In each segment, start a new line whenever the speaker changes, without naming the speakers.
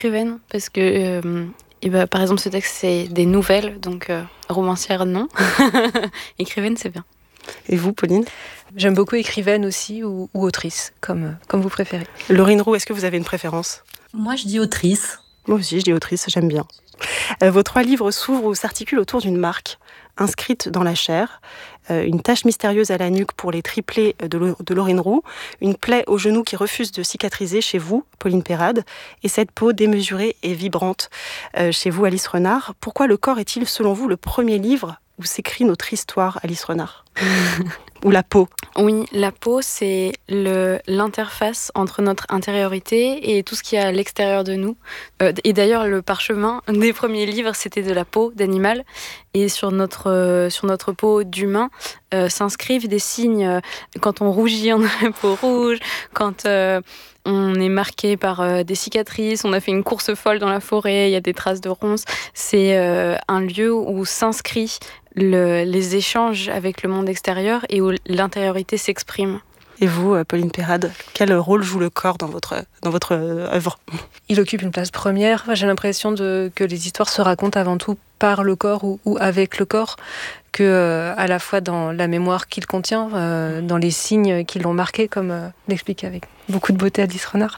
Écrivaine, parce que, et bah, par exemple, ce texte, c'est des nouvelles, donc romancière, non. Écrivaine, c'est bien.
Et vous, Pauline?
J'aime beaucoup écrivaine aussi ou autrice, comme vous préférez.
Laurine Roux, est-ce que vous avez une préférence?
Moi, je dis autrice.
Moi aussi, je dis autrice, j'aime bien. Vos 3 livres s'ouvrent ou s'articulent autour d'une marque inscrite dans la chair, une tache mystérieuse à la nuque pour les triplés de Laurine Roux, une plaie au genou qui refuse de cicatriser chez vous, Pauline Perrade, et cette peau démesurée et vibrante chez vous, Alice Renard. Pourquoi le corps est-il, selon vous, le premier livre où s'écrit notre histoire, Alice Renard? Ou la peau?
Oui, la peau, c'est l'interface entre notre intériorité et tout ce qu'il y a à l'extérieur de nous. Et d'ailleurs, le parchemin des premiers livres, c'était de la peau d'animal. Et sur notre peau d'humain s'inscrivent des signes. Quand on rougit, on a la peau rouge. Quand on est marqué par des cicatrices, on a fait une course folle dans la forêt, il y a des traces de ronces. C'est un lieu où s'inscrit les échanges avec le monde extérieur et où l'intériorité s'exprime.
Et vous, Pauline Perrade, quel rôle joue le corps dans votre œuvre?
Il occupe une place première. J'ai l'impression que les histoires se racontent avant tout par le corps ou avec le corps, que à la fois dans la mémoire qu'il contient, dans les signes qui l'ont marqué, comme l'explique avec beaucoup de beauté Alice Renard,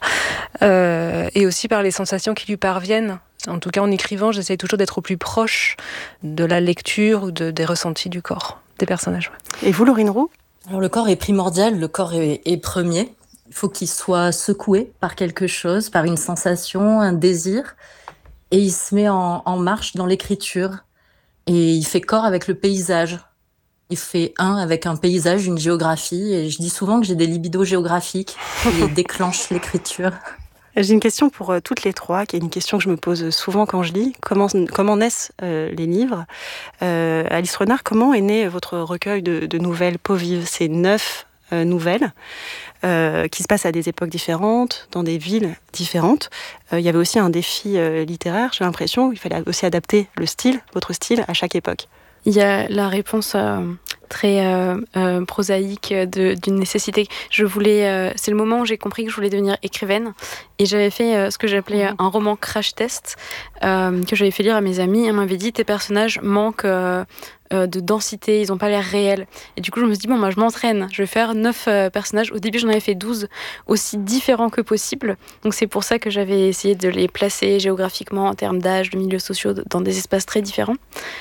et aussi par les sensations qui lui parviennent. En tout cas, en écrivant, j'essaie toujours d'être au plus proche de la lecture ou des ressentis du corps des personnages.
Et vous, Laurine Roux?
Alors le corps est primordial, le corps est premier. Il faut qu'il soit secoué par quelque chose, par une sensation, un désir. Et il se met en marche dans l'écriture. Et il fait corps avec le paysage. Il fait un avec un paysage, une géographie. Et je dis souvent que j'ai des libidos géographiques qui déclenchent l'écriture.
J'ai une question pour toutes les 3, qui est une question que je me pose souvent quand je lis. Comment naissent les livres? Alice Renard, comment est né votre recueil de nouvelles Peau vive? C'est 9 nouvelles qui se passent à des époques différentes, dans des villes différentes. Il y avait aussi un défi littéraire, j'ai l'impression. Il fallait aussi adapter votre style, à chaque époque.
Il y a la réponse très prosaïque d'une nécessité. C'est le moment où j'ai compris que je voulais devenir écrivaine, et j'avais fait ce que j'appelais un roman crash test que j'avais fait lire à mes amis. Et on m'avait dit: tes personnages manquent de densité, ils n'ont pas l'air réels. Et du coup, je me suis dit, je m'entraîne, je vais faire 9 personnages. Au début, j'en avais fait 12, aussi différents que possible. Donc c'est pour ça que j'avais essayé de les placer géographiquement, en termes d'âge, de milieux sociaux, dans des espaces très différents.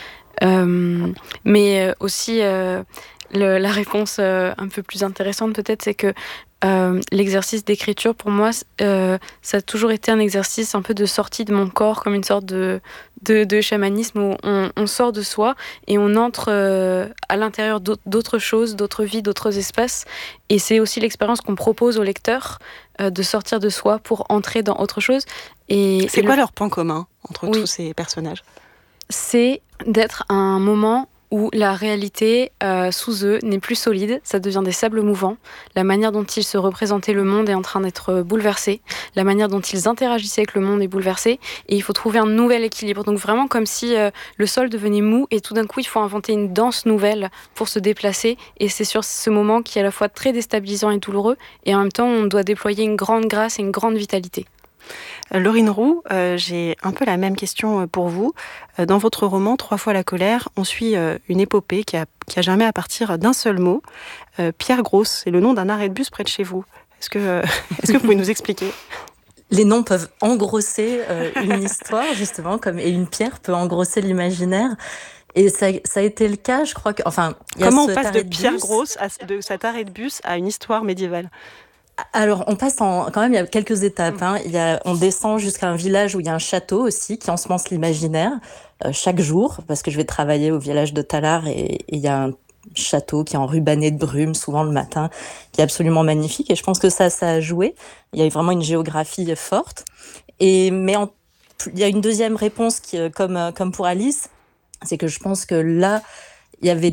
Mais aussi la réponse un peu plus intéressante peut-être, c'est que l'exercice d'écriture pour moi ça a toujours été un exercice un peu de sortie de mon corps, comme une sorte de chamanisme où on sort de soi et on entre à l'intérieur d'autres choses, d'autres vies, d'autres espaces. Et c'est aussi l'expérience qu'on propose au lecteur, de sortir de soi pour entrer dans autre chose.
C'est quoi leur point commun entre tous ces personnages?
C'est d'être à un moment où la réalité sous eux n'est plus solide, ça devient des sables mouvants. La manière dont ils se représentaient le monde est en train d'être bouleversée. La manière dont ils interagissaient avec le monde est bouleversée. Et il faut trouver un nouvel équilibre. Donc vraiment comme si le sol devenait mou et tout d'un coup il faut inventer une danse nouvelle pour se déplacer. Et c'est sur ce moment qui est à la fois très déstabilisant et douloureux. Et en même temps on doit déployer une grande grâce et une grande vitalité.
Laurine Roux, j'ai un peu la même question pour vous. Dans votre roman, 3 fois la colère, on suit une épopée qui a germé à partir d'un seul mot. Pierre Grosse, c'est le nom d'un arrêt de bus près de chez vous. Est-ce que vous pouvez nous expliquer?
Les noms peuvent engrosser une histoire, justement, et une pierre peut engrosser l'imaginaire. Et ça a été le cas, je crois que...
Comment on passe de Pierre Grosse, de cet arrêt de bus, à une histoire médiévale?
Alors, on passe quand même, il y a quelques étapes. On descend jusqu'à un village où il y a un château aussi qui ensemence l'imaginaire chaque jour, parce que je vais travailler au village de Tallard et il y a un château qui est enrubanné de brume, souvent le matin, qui est absolument magnifique. Et je pense que ça a joué. Il y a vraiment une géographie forte. Mais il y a une deuxième réponse qui, comme pour Alice, c'est que je pense que là, il y avait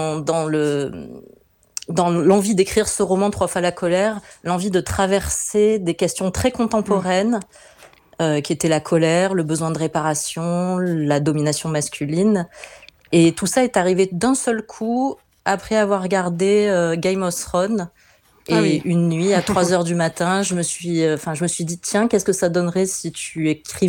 dans l'envie d'écrire ce roman 3 fois la colère, l'envie de traverser des questions très contemporaines, qui étaient la colère, le besoin de réparation, la domination masculine. Et tout ça est arrivé d'un seul coup, après avoir regardé Game of Thrones Et une nuit, à 3 heures du matin, je me suis dit, tiens, qu'est-ce que ça donnerait si tu écrivais